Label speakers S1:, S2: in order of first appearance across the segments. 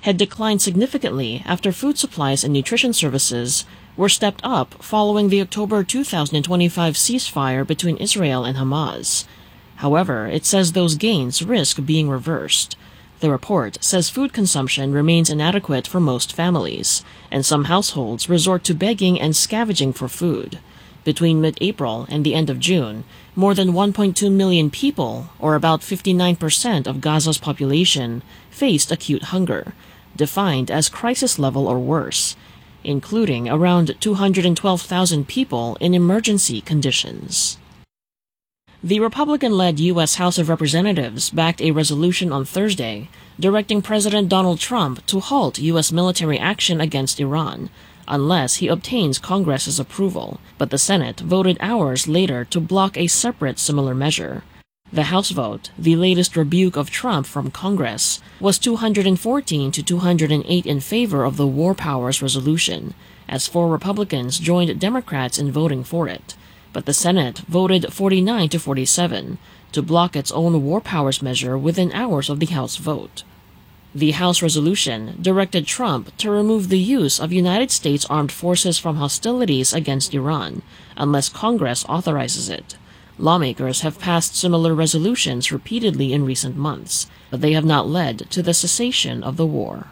S1: had declined significantly after food supplies and nutrition services were stepped up following the October 2025 ceasefire between Israel and Hamas. However, it says those gains risk being reversed. The report says food consumption remains inadequate for most families, and some households resort to begging and scavenging for food. Between mid-April and the end of June, more than 1.2 million people, or about 59% of Gaza's population, faced acute hunger, defined as crisis level or worse, including around 212,000 people in emergency conditions. The Republican-led U.S. House of Representatives backed a resolution on Thursday directing President Donald Trump to halt U.S. military action against Iran, unless he obtains Congress's approval, but the Senate voted hours later to block a separate similar measure. The House vote, the latest rebuke of Trump from Congress, was 214 to 208 in favor of the War Powers resolution, as 4 Republicans joined Democrats in voting for it. But the Senate voted 49 to 47 to block its own War Powers measure within hours of the House vote. The House resolution directed Trump to remove the use of United States armed forces from hostilities against Iran, unless Congress authorizes it. Lawmakers have passed similar resolutions repeatedly in recent months, but they have not led to the cessation of the war.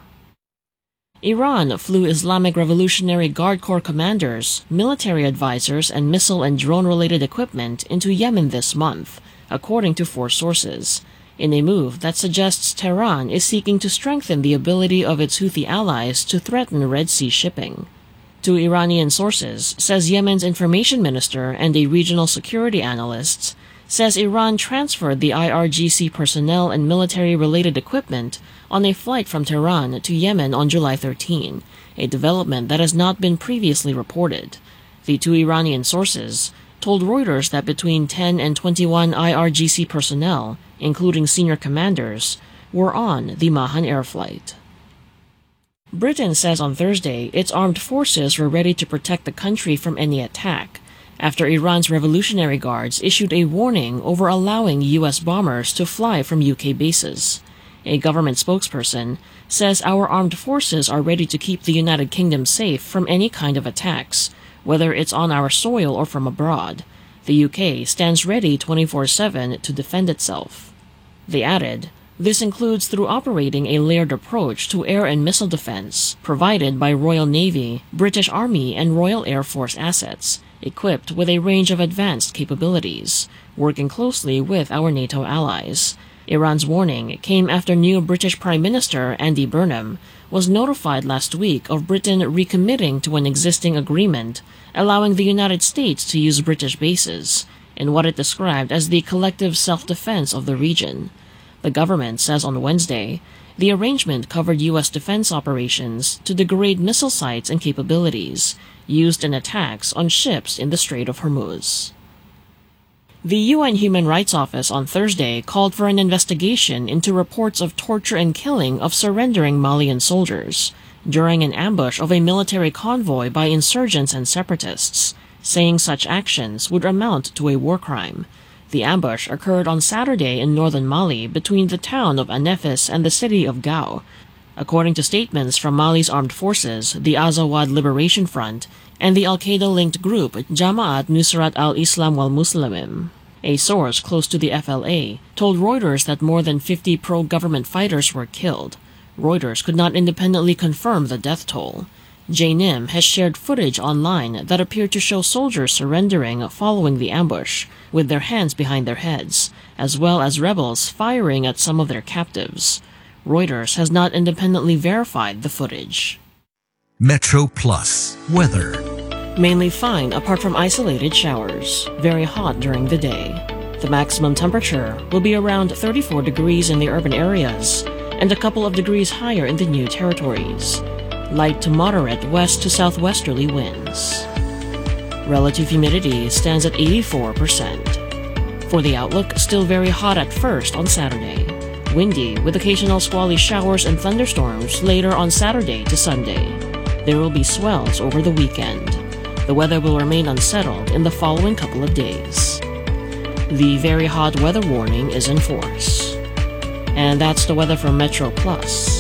S1: Iran flew Islamic Revolutionary Guard Corps commanders, military advisors, and missile and drone-related equipment into Yemen this month, according to 4 sources, in a move that suggests Tehran is seeking to strengthen the ability of its Houthi allies to threaten Red Sea shipping. 2 Iranian sources, says Yemen's information minister and a regional security analyst, says Iran transferred the IRGC personnel and military-related equipment on a flight from Tehran to Yemen on July 13, a development that has not been previously reported. The 2 Iranian sources told Reuters that between 10 and 21 IRGC personnel, including senior commanders, were on the Mahan air flight. Britain says on Thursday its armed forces were ready to protect the country from any attack, after Iran's Revolutionary Guards issued a warning over allowing U.S. bombers to fly from UK bases. A government spokesperson says our armed forces are ready to keep the United Kingdom safe from any kind of attacks, whether it's on our soil or from abroad. The UK stands ready 24/7 to defend itself. They added, this includes through operating a layered approach to air and missile defense provided by Royal Navy, British Army, and Royal Air Force assets, equipped with a range of advanced capabilities, working closely with our NATO allies. Iran's warning came after new British Prime Minister Andy Burnham was notified last week of Britain recommitting to an existing agreement allowing the United States to use British bases in what it described as the collective self-defense of the region. The government says on Wednesday the arrangement covered U.S. defense operations to degrade missile sites and capabilities used in attacks on ships in the Strait of Hormuz. The UN Human Rights Office on Thursday called for an investigation into reports of torture and killing of surrendering Malian soldiers during an ambush of a military convoy by insurgents and separatists, saying such actions would amount to a war crime. The ambush occurred on Saturday in northern Mali between the town of Anefis and the city of Gao. According to statements from Mali's armed forces, the Azawad Liberation Front, and the al-Qaeda-linked group Jamaat Nusrat al-Islam wal-Muslimin. A source close to the FLA told Reuters that more than 50 pro-government fighters were killed. Reuters could not independently confirm the death toll. JNIM has shared footage online that appeared to show soldiers surrendering following the ambush, with their hands behind their heads, as well as rebels firing at some of their captives. Reuters has not independently verified the footage.
S2: Metro Plus weather.
S1: Mainly fine apart from isolated showers. Very hot during the day. The maximum temperature will be around 34 degrees in the urban areas and a couple of degrees higher in the new territories. Light to moderate west to southwesterly winds. Relative humidity stands at 84%. For the outlook, still very hot at first on Saturday. Windy with occasional squally showers and thunderstorms later on Saturday to Sunday. There will be swells over the weekend. The weather will remain unsettled in the following couple of days. The very hot weather warning is in force. And that's the weather from Metro Plus.